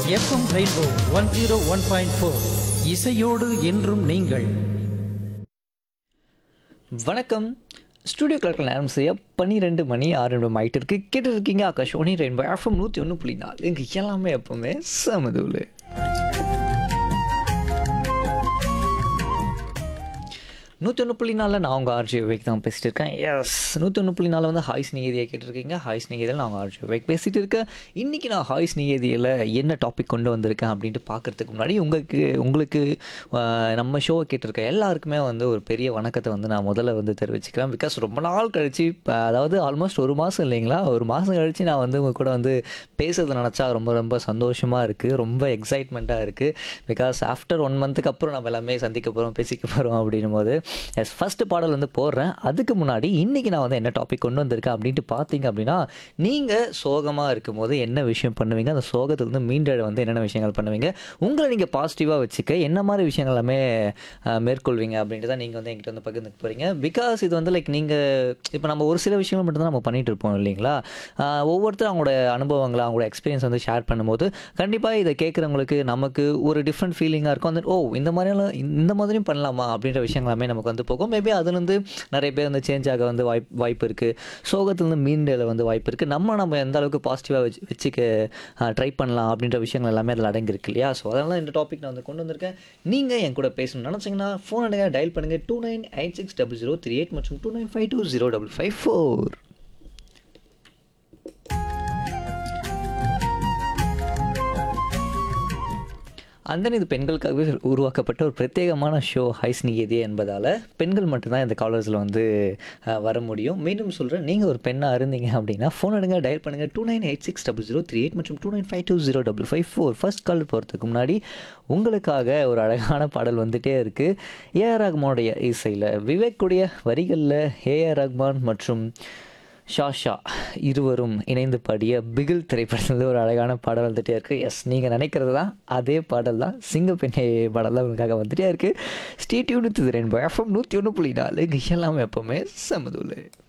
FM rainbow 101.4 இசையோடு என்றும் நீங்கள். வணக்கம். ஸ்டுடியோ கிளர்க்கில் நேரம் செய்ய 12 மணி 6 நிமிடம் ஆகிட்டு இருக்கு. கேட்டு இருக்கீங்க ஆகாஷவாணி ரெயின்போ எஃப்எம் 101.4. இங்கே எல்லாமே எப்பவுமே சமதுல. 101.4 நான் உங்கள் ஆர்ஜி விவேக் தான் பேசிட்டு இருக்கேன். எஸ், 101.4 வந்து ஹாய் ஸ்நேகிதியை கேட்டிருக்கீங்க. ஹாய் ஸ்நேகிதியில் நான் உங்கள் ஆர்ஜி விவேக் பேசிகிட்டு இருக்கேன். இன்றைக்கி நான் ஹாய் ஸ்நேகிதியில் என்ன டாபிக் கொண்டு வந்திருக்கேன் அப்படின்ட்டு பார்க்குறதுக்கு முன்னாடி உங்களுக்கு நம்ம ஷோவை கேட்டிருக்க எல்லாருக்குமே வந்து ஒரு பெரிய வணக்கத்தை வந்து நான் முதல்ல வந்து தெரிவிச்சுக்கிறேன். பிகாஸ் ரொம்ப நாள் கழித்து, அதாவது ஆல்மோஸ்ட் ஒரு மாதம் இல்லைங்களா, ஒரு மாதம் கழித்து நான் வந்து உங்கள் கூட வந்து பேசுறதை நினச்சா ரொம்ப ரொம்ப சந்தோஷமாக இருக்குது, ரொம்ப எக்ஸைட்மெண்ட்டாக இருக்குது. பிகாஸ் ஆஃப்டர் 1 மந்த்துக்கு அப்புறம் நம்ம எல்லாமே சந்திக்க போகிறோம், பேசிக்க போகிறோம் அப்படின்னும் போது எஸ், ஃபஸ்ட்டு பாடல் வந்து போடுறேன். அதுக்கு முன்னாடி இன்றைக்கி நான் வந்து என்ன டாபிக் கொண்டு வந்திருக்கேன் அப்படின்ட்டு பார்த்தீங்க அப்படின்னா, நீங்கள் சோகமாக இருக்கும்போது என்ன விஷயம் பண்ணுவீங்க, அந்த சோகத்துலேருந்து மீண்டெழ வந்து என்னென்ன விஷயங்கள் பண்ணுவீங்க, உங்களை நீங்கள் பாசிட்டிவாக வச்சுக்க என்ன மாதிரி விஷயங்கள் எல்லாமே மேற்கொள்வீங்க அப்படின்ட்டு தான் நீங்கள் வந்து என்கிட்ட வந்து பகிர்ந்துக்க போகிறீங்க. பிகாஸ் இது வந்து லைக் நீங்கள் இப்போ நம்ம ஒரு சில விஷயங்கள் மட்டும்தான் நம்ம பண்ணிகிட்டு இருப்போம் இல்லைங்களா. ஒவ்வொருத்தரும் அவங்களோட அனுபவங்களை, அவங்களோட எக்ஸ்பீரியன்ஸ் வந்து ஷேர் பண்ணும்போது கண்டிப்பாக இதை கேட்குறவங்களுக்கு நமக்கு ஒரு டிஃப்ரெண்ட் ஃபீலிங்காக இருக்கும். அந்த இந்த மாதிரியும் பண்ணலாமா அப்படின்ற விஷயங்கள் எல்லாமே நமக்கு வந்து போகும். மேபி அதுலேருந்து நிறைய பேர் வந்து சேஞ்ச் ஆக வந்து வாய்ப்பு இருக்குது. சோகத்துலேருந்து மீண்டல வந்து வாய்ப்பு இருக்குது. நம்ம எந்த அளவுக்கு பாசிட்டிவாக வச்சுக்க ட்ரை பண்ணலாம் அப்படின்ற விஷயங்கள் எல்லாமே அதில் அடங்கியிருக்கு இல்லையா. ஸோ அதனால இந்த டாபிக் நான் வந்து கொண்டு வந்திருக்கேன். நீங்கள் என் கூட பேசணும்னு நினச்சிங்கன்னா ஃபோன் எடுங்க, டயல் பண்ணுங்கள் 29860038 மற்றும் 29520554. அந்த இது பெண்களுக்காகவே உருவாக்கப்பட்ட ஒரு பிரத்யேகமான ஷோ ஹாய் ஸ்நேகிதியே என்பதால் பெண்கள் மட்டும்தான் இந்த காலர்ஸில் வந்து வர முடியும். மீண்டும் சொல்கிறேன், நீங்கள் ஒரு பெண்ணாக இருந்தீங்க அப்படின்னா ஃபோன் எடுங்க, டயல் பண்ணுங்கள் 29860038 மற்றும் 29520554. ஃபர்ஸ்ட் கால் போகிறதுக்கு முன்னாடி உங்களுக்காக ஒரு அழகான பாடல் வந்துகிட்டே இருக்குது. ஏஆர் ரஹ்மானுடைய இசையில், விவேக்குடைய வரிகளில் ஏஆர் ரஹ்மான் மற்றும் ஷாஷா இருவரும் இணைந்து பாடிய பிகில் திரைப்படத்தில் ஒரு அழகான பாடல் வந்துகிட்டே இருக்குது. எஸ், நீங்கள் நினைக்கிறது தான், அதே பாடல் தான், சிங்கப்பெண்ணே பாடல் தான் உங்களுக்காக வந்துகிட்டே இருக்குது. Stay tune with rainbow FM 101.4. எல்லாமே எப்பவுமே சமதுல.